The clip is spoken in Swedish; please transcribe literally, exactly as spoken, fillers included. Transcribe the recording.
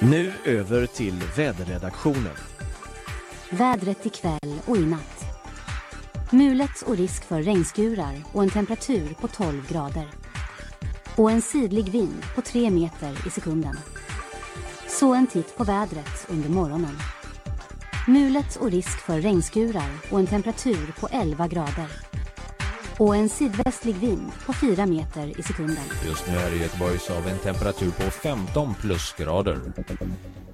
Nu över till väderredaktionen. Vädret ikväll och i natt. Mulet och risk för regnskurar och en temperatur på tolv grader. Och en sidlig vind på tre meter i sekunden. Så en titt på vädret under morgonen. Mulet och risk för regnskurar och en temperatur på elva grader. Och en sydvästlig vind på fyra meter i sekunden. Just nu är det i Göteborg så har vi en temperatur på femton plusgrader.